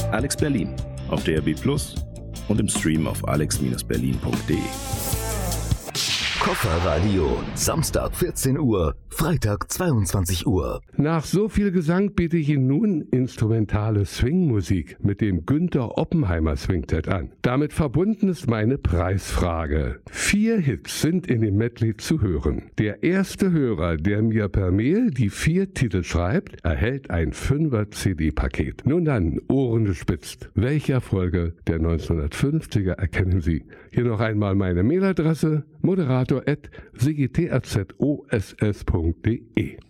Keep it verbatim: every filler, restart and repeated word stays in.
Alex Berlin auf D A B Plus und im Stream auf alex berlin punkt de. Kofferradio, Samstag vierzehn Uhr, Freitag zweiundzwanzig Uhr. Nach so viel Gesang biete ich Ihnen nun instrumentale Swingmusik mit dem Günther Oppenheimer Swingset an. Damit verbunden ist meine Preisfrage. Vier Hits sind in dem Medley zu hören. Der erste Hörer, der mir per Mail die vier Titel schreibt, erhält ein Fünfer-C D-Paket. Nun dann, Ohren gespitzt. Welche Erfolge der neunzehnhundertfünfziger erkennen Sie? Hier noch einmal meine Mailadresse: moderator at sigitrzos punkt de.